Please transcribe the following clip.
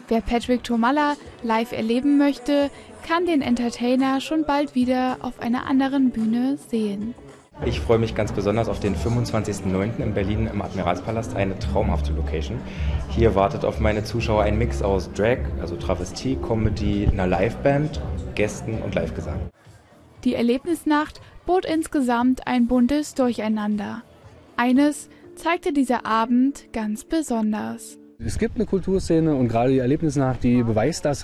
Wer Patrick Tomalla live erleben möchte, kann den Entertainer schon bald wieder auf einer anderen Bühne sehen. Ich freue mich ganz besonders auf den 25.09. in Berlin im Admiralspalast, eine traumhafte Location. Hier wartet auf meine Zuschauer ein Mix aus Drag, also Travestie, Comedy, einer Liveband, Gästen und Livegesang. Die Erlebnisnacht bot insgesamt ein buntes Durcheinander. Eines zeigte dieser Abend ganz besonders. Es gibt eine Kulturszene und gerade die Erlebnisnacht, die beweist das